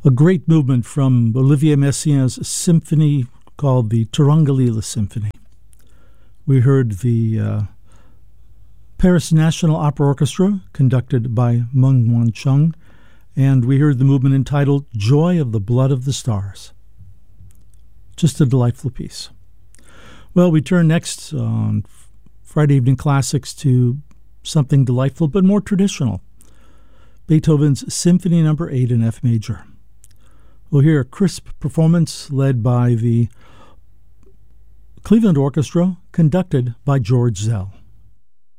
a great movement from Olivier Messiaen's symphony called the Turangalila Symphony. We heard the Paris National Opera Orchestra, conducted by Meng Wancheng, and we heard the movement entitled Joy of the Blood of the Stars. Just a delightful piece. Well, we turn next on Friday Evening Classics to something delightful but more traditional. Beethoven's Symphony No. 8 in F major. We'll hear a crisp performance led by the Cleveland Orchestra, conducted by George Zell.